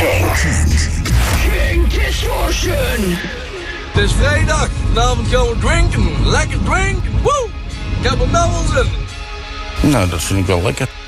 King Distortion. Het is vrijdag, vanavond gaan we drinken. Lekker drinken, woe! Ik heb er nou wel zin in. Nou, dat vind ik wel lekker.